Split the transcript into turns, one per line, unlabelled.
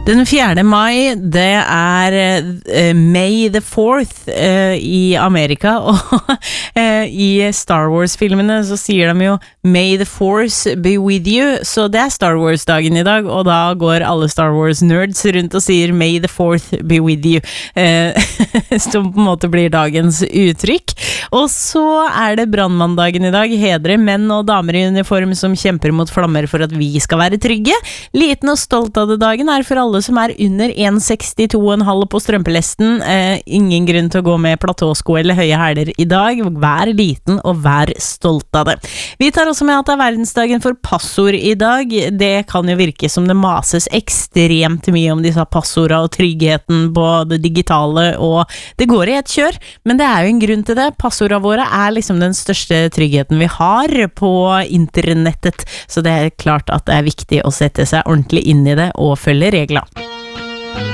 Den 4. mai, det May the 4th I Amerika, og I Star Wars-filmene så sier de jo May the Force be with you, så det Star Wars-dagen I dag, og da går alle Star Wars-nerds rundt og sier May the 4th be with you, som på en måte blir dagens uttrykk. Og så det brandmanndagen I dag, hedre menn og damer I uniform som kjemper mot flammer for at vi skal være trygge. Liten og stolt av det dagen for alle som under 1,62,5 på strømpelesten. Ingen grunn til å gå med platåsko eller høye hæler I dag. Vær liten og vær stolt av det. Vi tar også med at det verdensdagen for passord I dag. Det kan jo virke som det mases ekstremt mye om disse passordene og tryggheten på det digitale, og det går I et kjør, men det jo en grunn til det. Passordene våre liksom den største tryggheten vi har på internettet, så det klart at det viktig å sette seg ordentlig inn I det og følge regler.